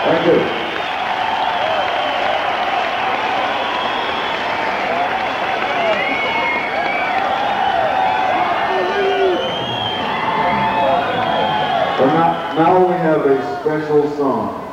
Thank you. So now we have a special song.